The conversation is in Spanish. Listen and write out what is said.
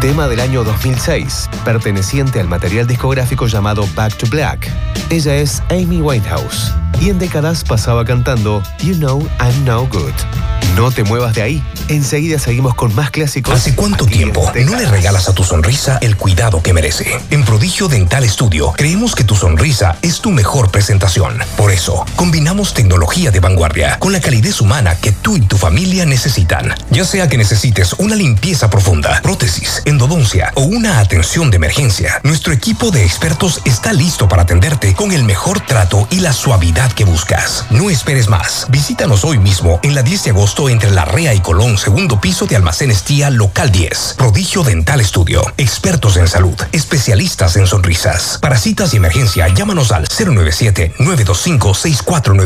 tema del año 2006, perteneciente al material discográfico llamado Back to Black. Ella es Amy Winehouse y en décadas pasaba cantando You Know I'm No Good. No te muevas de ahí. Enseguida seguimos con más clásicos. ¿Hace cuánto tiempo no le regalas a tu sonrisa el cuidado que merece? En Prodigio Dental Studio creemos que tu sonrisa es tu mejor presentación. Por eso, combinamos tecnología de vanguardia con la calidez humana que tú y tu familia necesitan. Ya sea que necesites una limpieza profunda, prótesis, endodoncia o una atención de emergencia, nuestro equipo de expertos está listo para atenderte con el mejor trato y la suavidad que buscas. No esperes más. Visítanos hoy mismo en la 10 de agosto entre Larrea y Colón, segundo piso de Almacenes Tía, local 10. Prodigio Dental Studio. Expertos en salud, especialistas en sonrisas. Para citas y emergencia, llámanos al 097-925-6490.